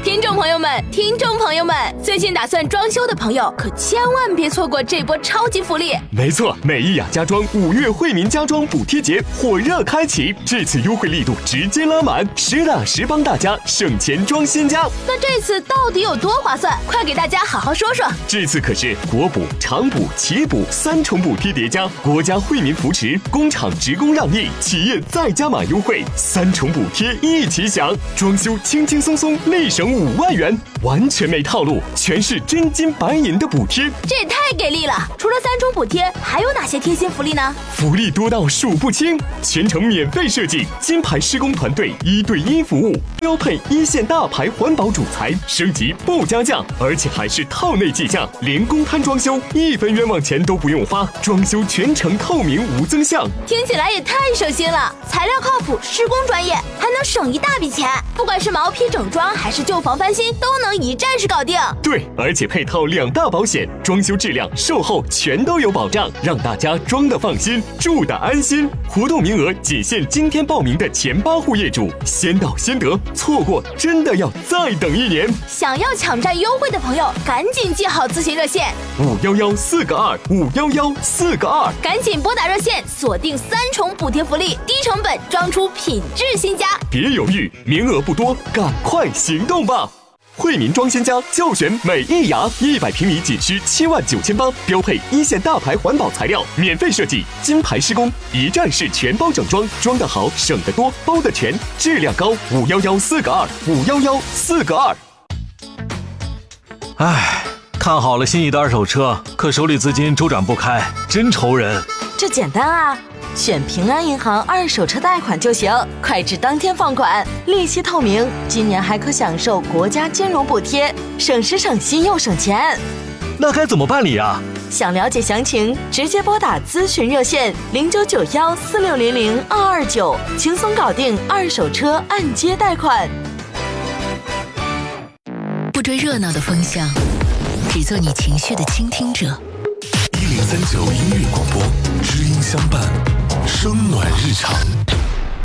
听众朋友们，最近打算装修的朋友可千万别错过这波超级福利。 没错，美意雅家装5月惠民家装补贴节火热开启，这次优惠力度直接拉满，实打实帮大家省钱装新家。 那这次到底有多划算？快给大家好好说说。 这次可是国补、厂补、企补3重补贴叠加，国家惠民扶持，工厂职工让利，企业再加码优惠，3重补贴一起享，装修轻轻松松立省5万元，完全没套路，全是真金白银的补贴， 这也太给力了！除了3重补贴，还有哪些贴心福利呢？ 福利多到数不清，全程免费设计，金牌施工团队1对1服务，标配1线大牌环保主材，升级不加价，而且还是套内计价，连公摊装修1分冤枉钱都不用花，装修全程透明无增项， 听起来也太省心了！材料靠谱，施工专业，还能省一大笔钱。不管是毛坯整装还是旧房翻新，都能一站式搞定。 对，而且配套2大保险，装修质量、售后全都有保障，让大家装得放心，住得安心。活动名额仅限今天报名的前8户业主，先到先得，错过真的要再等1年。 想要抢占优惠的朋友，赶紧记好咨询热线 5114个2，5114个2， 赶紧拨打热线，锁定3重补贴福利，低成本装出品质新家。 别犹豫，名额不多，赶快行动吧！惠民装新家就选美意雅，100平米仅需79800，标配1线大牌环保材料，免费设计，金牌施工，一站式全包整装，装得好，省得多，包得全，质量高。5114个2，511 4个2。 看好了心仪的二手车，可手里资金周转不开，真愁人。 这简单啊，选平安银行二手车贷款就行，快至当天放款，利息透明，今年还可享受国家金融补贴，省时省心又省钱。 那该怎么办理啊？ 想了解详情，直接拨打咨询热线099146002229，轻松搞定二手车按揭贷款。 不追热闹的风向，只做你情绪的倾听者。 1039音乐广播，知音相伴，声暖日常。